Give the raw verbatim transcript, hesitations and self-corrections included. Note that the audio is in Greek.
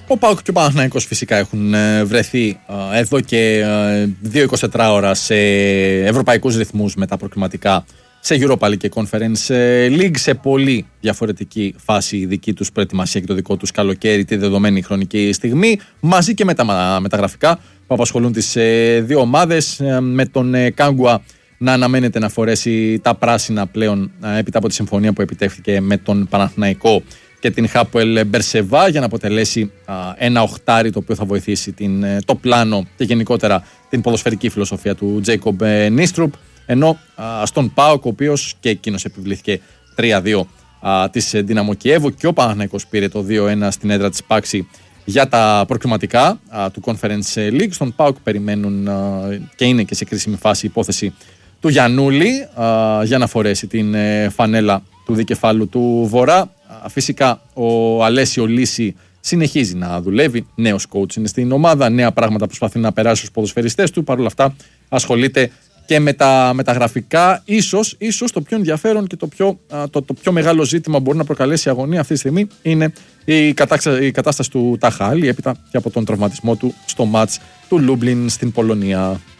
Ο ΠΑΟΚ και ο Παναθηναϊκός φυσικά έχουν βρεθεί εδώ και δύο εικοσιτέσσερις ώρα σε ευρωπαϊκούς ρυθμούς με τα προκριματικά σε Europa League και Conference League, σε πολύ διαφορετική φάση η δική τους προετοιμασία και το δικό τους καλοκαίρι τη δεδομένη χρονική στιγμή, μαζί και με τα μεταγραφικά που απασχολούν τις δύο ομάδες, με τον Κάγκουα να αναμένεται να φορέσει τα πράσινα πλέον έπειτα από τη συμφωνία που επιτεύχθηκε με τον Παναθηναϊκό και την Χάποελ Μπερσεβά, για να αποτελέσει α, ένα οχτάρι το οποίο θα βοηθήσει την, το πλάνο και γενικότερα την ποδοσφαιρική φιλοσοφία του Τζέικομπ Νίστρουπ, ενώ α, στον ΠΑΟΚ, ο οποίος και εκείνος επιβλήθηκε τρία δύο α, της Ντίναμο Κιέβου, και ο Παναθηναϊκός πήρε το δύο ένα στην έδρα της Πάξη για τα προκριματικά α, του Conference League. Στον ΠΑΟΚ περιμένουν α, και είναι και σε κρίσιμη φάση η υπόθεση του Γιαννούλη α, για να φορέσει την ε, φανέλα του δικεφάλου του Βορρά. Φυσικά ο Αλέσιο Λύση συνεχίζει να δουλεύει, νέος coach είναι στην ομάδα, νέα πράγματα προσπαθεί να περάσει στους ποδοσφαιριστές του, παρόλα αυτά ασχολείται και με τα μεταγραφικά. Ίσως, ίσως το πιο ενδιαφέρον και το πιο, το, το πιο μεγάλο ζήτημα που μπορεί να προκαλέσει αγωνία αυτή τη στιγμή είναι η, κατάξα, η κατάσταση του Ταχάλη έπειτα και από τον τραυματισμό του στο μάτς του Λούμπλιν στην Πολωνία.